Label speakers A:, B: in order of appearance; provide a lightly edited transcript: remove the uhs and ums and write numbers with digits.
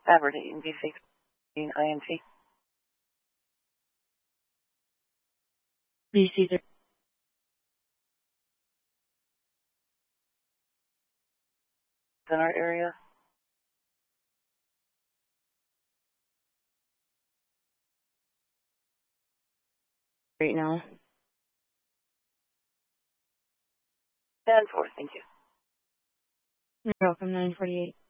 A: Aberdeen, B16 INT.
B: BC
A: in our area.
B: right now.
A: 10-4, thank you.
B: You're welcome, 948.